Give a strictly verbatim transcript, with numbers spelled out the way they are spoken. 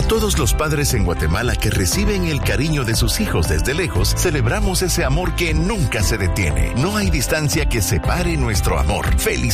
Todos los padres en Guatemala que reciben el cariño de sus hijos desde lejos, celebramos ese amor que nunca se detiene. No hay distancia que separe nuestro amor. ¡Feliz